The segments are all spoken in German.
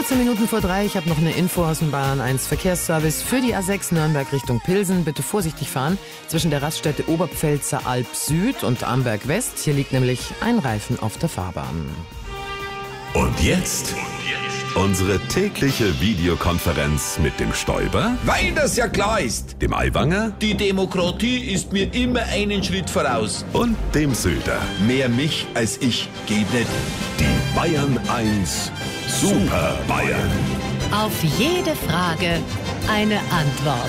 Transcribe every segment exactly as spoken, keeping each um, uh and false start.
vierzehn Minuten vor drei, ich habe noch eine Info aus dem Bayern eins Verkehrsservice. Für die A sechs Nürnberg Richtung Pilsen bitte vorsichtig fahren. Zwischen der Raststätte Oberpfälzer Alb Süd und Amberg West. Hier liegt nämlich ein Reifen auf der Fahrbahn. Und jetzt unsere tägliche Videokonferenz mit dem Stoiber, weil das ja klar ist. dem Aiwanger Die Demokratie ist mir immer einen Schritt voraus. und dem Söder. Mehr mich als ich geht nicht. Die Bayern eins Super Bayern. Auf jede Frage eine Antwort.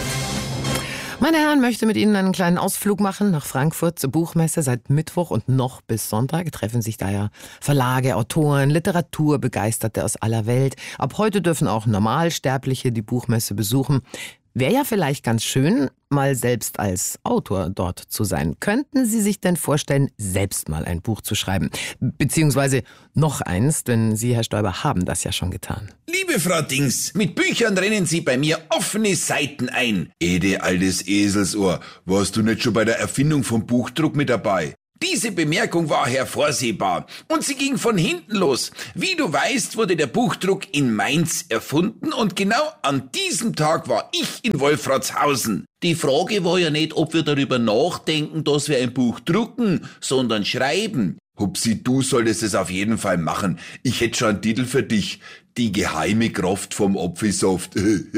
Meine Herren, möchte mit Ihnen einen kleinen Ausflug machen nach Frankfurt zur Buchmesse. Seit Mittwoch und noch bis Sonntag treffen sich da ja Verlage, Autoren, Literaturbegeisterte aus aller Welt. Ab heute dürfen auch Normalsterbliche die Buchmesse besuchen. Wäre ja vielleicht ganz schön, mal selbst als Autor dort zu sein. Könnten Sie sich denn vorstellen, selbst mal ein Buch zu schreiben? Beziehungsweise noch eins, denn Sie, Herr Stoiber, haben das ja schon getan. Liebe Frau Dings, mit Büchern rennen Sie bei mir offene Seiten ein. Ede, altes Eselsohr, warst du nicht schon bei der Erfindung vom Buchdruck mit dabei? Diese Bemerkung war hervorsehbar und sie ging von hinten los. Wie du weißt, wurde der Buchdruck in Mainz erfunden und genau an diesem Tag war ich in Wolfratshausen. Die Frage war ja nicht, ob wir darüber nachdenken, dass wir ein Buch drucken, sondern schreiben. Hupsi, du solltest es auf jeden Fall machen. Ich hätte schon einen Titel für dich. Die geheime Kraft vom Apfelsaft.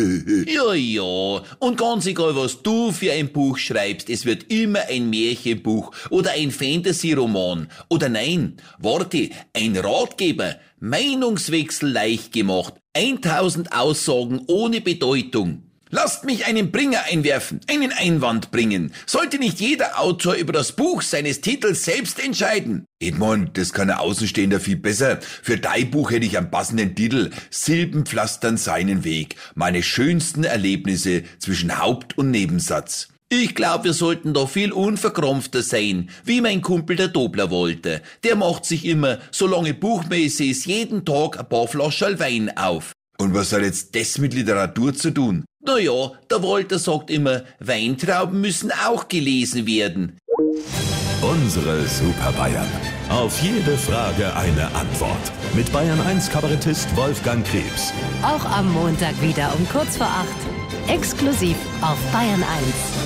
Ja, ja. Und ganz egal, was du für ein Buch schreibst, es wird immer ein Märchenbuch oder ein Fantasy-Roman. Oder nein, warte, ein Ratgeber. Meinungswechsel leicht gemacht. tausend Aussagen ohne Bedeutung. Lasst mich einen Bringer einwerfen, einen Einwand bringen. Sollte nicht jeder Autor über das Buch seines Titels selbst entscheiden? Edmund, das kann ein Außenstehender viel besser. Für dein Buch hätte ich einen passenden Titel. Silben pflastern seinen Weg. Meine schönsten Erlebnisse zwischen Haupt- und Nebensatz. Ich glaube, wir sollten da viel unverkrampfter sein, wie mein Kumpel der Dobler wollte. Der macht sich immer, solange Buchmesse ist, jeden Tag ein paar Flaschen Wein auf. Und was hat jetzt das mit Literatur zu tun? Naja, der Walter sagt immer, Weintrauben müssen auch gelesen werden. Unsere Super Bayern. Auf jede Frage eine Antwort. Mit Bayern eins Kabarettist Wolfgang Krebs. Auch am Montag wieder um kurz vor acht. Exklusiv auf Bayern eins.